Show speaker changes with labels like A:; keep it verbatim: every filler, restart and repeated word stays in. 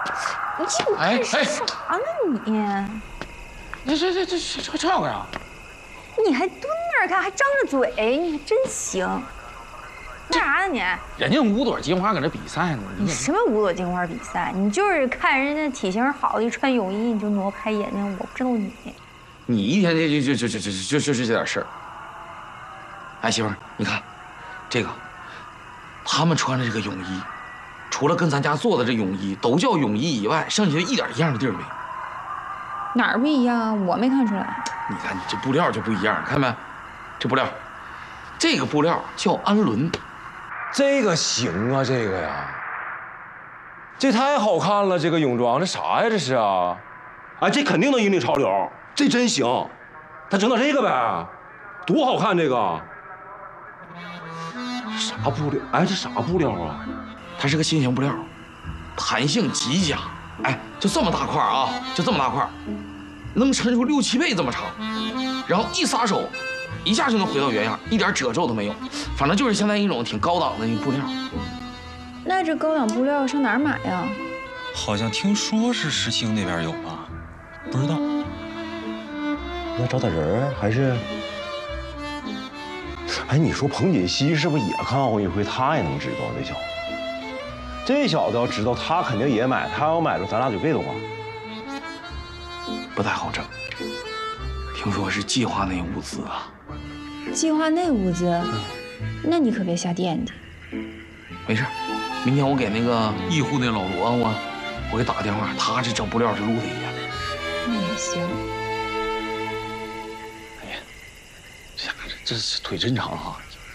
A: 你这
B: 哎哎
A: 啥呢你？
B: 这这这这这这个呀？
A: 你还蹲那儿看，还张着嘴，你还真行。干啥呢你？
B: 人家五朵金花搁那比赛呢，
A: 你什么五朵金花比赛？你就是看人家体型好的，一穿泳衣你就挪不开眼睛。我不知道你。
B: 你一天天就就就就就就就是这点事儿。哎，媳妇儿，你看，这个，他们穿的这个泳衣，除了跟咱家做的这泳衣都叫泳衣以外，剩下的一点一样的地儿没。
A: 哪儿不一样？我没看出来。
B: 你看你这布料就不一样，看没？这布料，这个布料叫氨纶。
C: 这个行啊，这个呀，这太好看了，这个泳装，这啥呀？这是啊，
D: 哎，这肯定能引领潮流，这真行，他整点这个呗，多好看这个。啥布料？哎，这啥布料啊？
B: 它是个新型布料，弹性极佳。哎，就这么大块啊，就这么大块，能抻出六七倍这么长，然后一撒手，一下就能回到原样，一点褶皱都没有。反正就是现在一种挺高档的那布料。
A: 那这高档布料上哪儿买呀？
E: 好像听说是石兴那边有吧，不知道。
D: 要找点人还是？哎，你说彭锦熙是不是也看奥运会？他也能知道这小子。这小子要知道，他肯定也买。他要买了，咱俩就别动了。
B: 不太好整，听说是计划内物资啊。
A: 计划内物资，那你可别瞎惦记。
B: 没事，明天我给那个义户那老罗我，我给打个电话，他这整布料是路子一样。
A: 那也行。
B: 哎呀，这这腿真长啊！